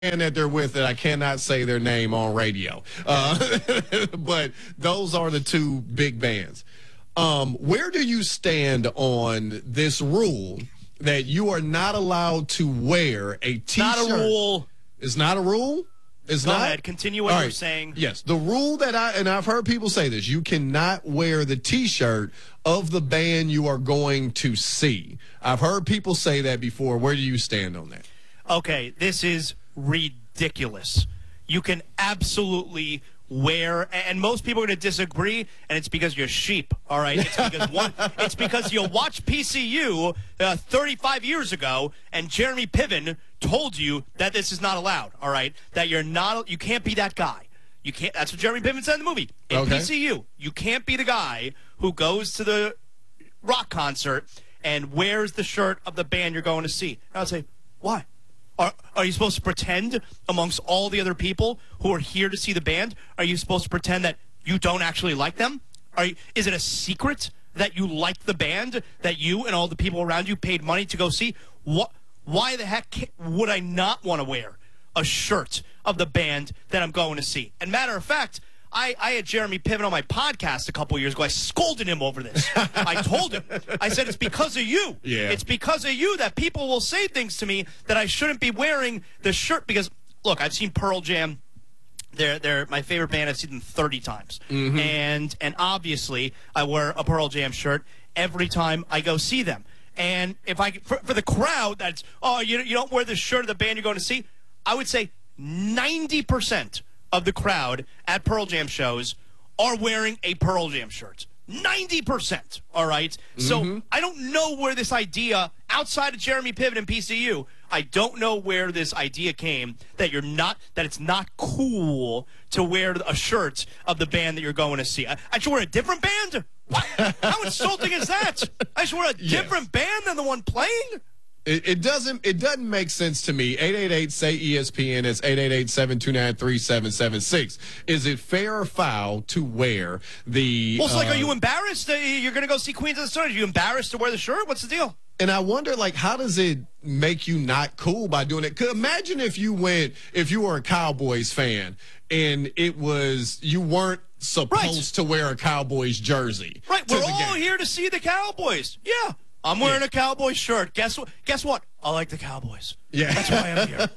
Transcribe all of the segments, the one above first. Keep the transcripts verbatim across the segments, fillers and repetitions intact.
that they're with that I cannot say their name on radio. Uh, but those are the two big bands. Um, where do you stand on this rule that you are not allowed to wear a T-shirt? Not a rule. It's not a rule? It's Go not? ahead. Continue what All you're right. saying. Yes. The rule that I, and I've heard people say this, you cannot wear the T-shirt of the band you are going to see. I've heard people say that before. Where do you stand on that? Okay, this is ridiculous. You can absolutely wear, and most people are going to disagree, and it's because you're sheep, all right? It's because one, it's because you watched P C U uh, thirty-five years ago, and Jeremy Piven told you that this is not allowed, all right? That you're not, you can't be that guy. You can't. That's what Jeremy Piven said in the movie. In Okay. P C U, you can't be the guy who goes to the rock concert and wears the shirt of the band you're going to see. And I'll say, why? Are, are you supposed to pretend amongst all the other people who are here to see the band? Are you supposed to pretend that you don't actually like them? Are you, is it a secret that you like the band, that you and all the people around you paid money to go see? What? Why the heck ca- would I not want to wear a shirt of the band that I'm going to see? And matter of fact, I, I had Jeremy Piven on my podcast a couple years ago. I scolded him over this. I told him. I said, it's because of you. Yeah. It's because of you that people will say things to me that I shouldn't be wearing the shirt. Because, look, I've seen Pearl Jam. They're, they're my favorite band. I've seen them thirty times. Mm-hmm. And, and obviously, I wear a Pearl Jam shirt every time I go see them. And if I, for, for the crowd that's, oh, you, you don't wear the shirt of the band you're going to see, I would say ninety percent of the crowd at Pearl Jam shows are wearing a Pearl Jam shirt. ninety percent, all right? Mm-hmm. So I don't know where this idea, outside of Jeremy Piven and P C U, I don't know where this idea came that you're not, that it's not cool to wear a shirt of the band that you're going to see. I, I should wear a different band? What? How insulting is that? I should wear a different yes. band than the one playing? It, it doesn't. It doesn't make sense to me. eight eight eight say E S P N. It's eight eight eight, seven two nine, three seven seven six. Is it fair or foul to wear the? Well, it's uh, like, are you embarrassed? Uh, you're going to go see Queens of the Stone Age. Are you embarrassed to wear the shirt? What's the deal? And I wonder, like, how does it make you not cool by doing it? 'Cause imagine if you went, if you were a Cowboys fan, and it was you weren't supposed right. to wear a Cowboys jersey. Right. We're all game. here to see the Cowboys. Yeah. I'm wearing yeah. a Cowboys shirt. Guess what? Guess what? I like the Cowboys. Yeah. That's why I'm here.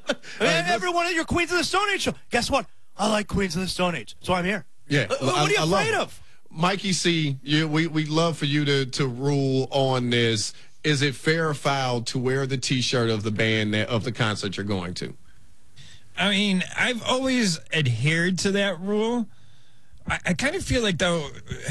I mean, everyone at your Queens of the Stone Age show. Guess what? I like Queens of the Stone Age. That's why I'm here. Yeah. Uh, what I, are you I afraid of? Mikey C, you, we, we'd love for you to, to rule on this. Is it fair or foul to wear the T-shirt of the band, that, of the concert you're going to? I mean, I've always adhered to that rule. I, I kind of feel like, though,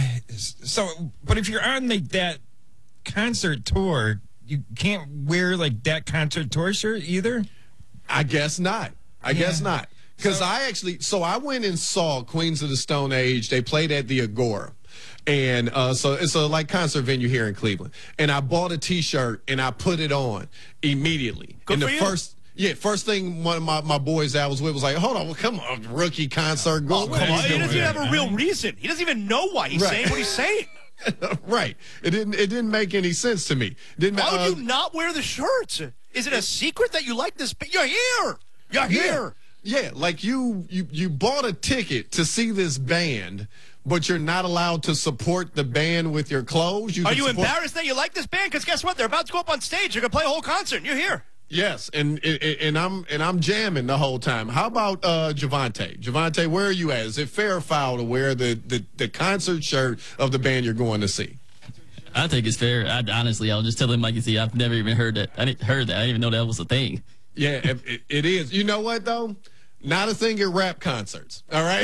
so, but if you're on, like, that concert tour, you can't wear like that concert tour shirt either? I guess not. I yeah. guess not. Because so, I actually, so I went and saw Queens of the Stone Age. They played at the Agora. And uh, so it's a like concert venue here in Cleveland. And I bought a T-shirt and I put it on immediately. Good and for the you. first Yeah, first thing one of my, my boys I was with was like, hold on, well, come on, rookie concert. Go, oh, come on. He doesn't even have a real reason. He doesn't even know why he's right. saying what he's saying. Right. It didn't it didn't make any sense to me. Didn't Why would uh, you not wear the shirt? Is it a secret that you like this? You're here. You're here. Yeah. yeah, like you, you you bought a ticket to see this band, but you're not allowed to support the band with your clothes. You Are you support- embarrassed that you like this band? Because guess what? They're about to go up on stage. They're going to play a whole concert, and you're here. Yes, and, and and I'm and I'm jamming the whole time. How about uh, Javante? Javante, where are you at? Is it fair or foul to wear the, the, the concert shirt of the band you're going to see? I think it's fair. I, honestly, I'll just tell him, like you see, I've never even heard that. I didn't heard that. I didn't even know that was a thing. Yeah, it, it is. You know what though? Not a thing at rap concerts. All right.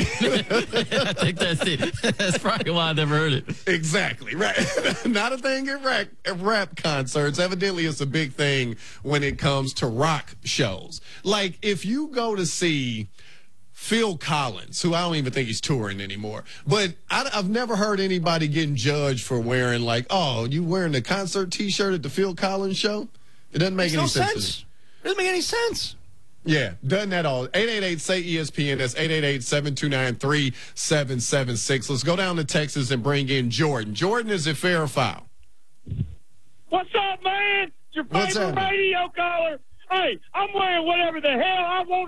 I think that's it. That's probably why I never heard it. Exactly right. Not a thing at rap, at rap concerts. Evidently, it's a big thing when it comes to rock shows. Like if you go to see Phil Collins, who I don't even think he's touring anymore, but I, I've never heard anybody getting judged for wearing like, oh, you wearing the concert T-shirt at the Phil Collins show? It doesn't make Makes any no sense. sense. It doesn't make any sense. Yeah, doesn't at all. eight eight eight say E S P N. That's eight eight eight, seven two nine, three seven seven six. Let's go down to Texas and bring in Jordan. Jordan, is it fair or foul? What's up, man? It's your What's favorite happening? radio caller. Hey, I'm wearing whatever the hell I want